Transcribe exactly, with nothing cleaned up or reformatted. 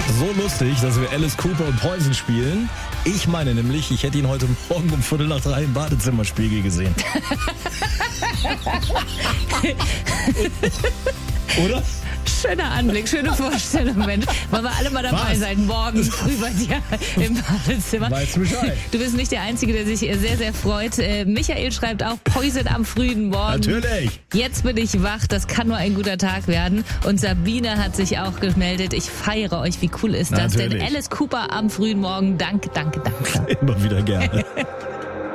So lustig, dass wir Alice Cooper und Poison spielen. Ich meine nämlich, ich hätte ihn heute Morgen um Viertel nach drei im Badezimmerspiegel gesehen. Oder? Schöner Anblick, schöne Vorstellung, Mensch. Wollen wir alle mal dabei Was? sein, morgen früh bei dir im Badezimmer. Weißt du Bescheid? Du bist nicht der Einzige, der sich sehr, sehr freut. Äh, Michael schreibt auch Poison am frühen Morgen. Natürlich. Jetzt bin ich wach, das kann nur ein guter Tag werden. Und Sabine hat sich auch gemeldet. Ich feiere euch, wie cool ist das Natürlich. denn? Alice Cooper am frühen Morgen, danke, danke, danke. Immer wieder gerne.